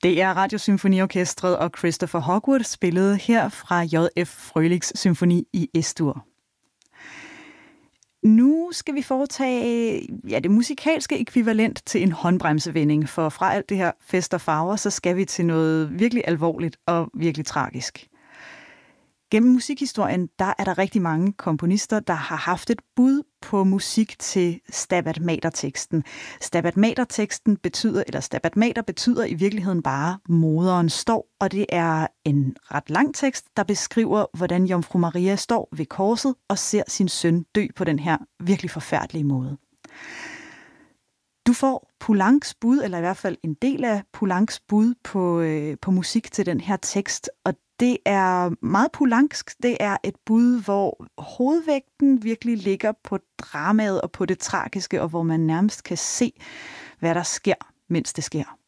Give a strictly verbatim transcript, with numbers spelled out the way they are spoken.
Det er Radiosymfoniorkestret og Christopher Hogwood spillede her fra J F Frølichs symfoni i Es-dur. Nu skal vi foretage ja, det musikalske ekvivalent til en håndbremsevending, for fra alt det her fest og farver, så skal vi til noget virkelig alvorligt og virkelig tragisk. Gennem musikhistorien, der er der rigtig mange komponister, der har haft et bud på musik til Stabat Mater-teksten. Stabat Mater-teksten betyder, eller Stabat Mater betyder i virkeligheden bare moderen står, og det er en ret lang tekst, der beskriver, hvordan Jomfru Maria står ved korset og ser sin søn dø på den her virkelig forfærdelige måde. Du får Poulencs bud, eller i hvert fald en del af Poulencs bud på, øh, på musik til den her tekst, og det er meget poulencsk. Det er et bud, hvor hovedvægten virkelig ligger på dramaet og på det tragiske, og hvor man nærmest kan se, hvad der sker, mens det sker.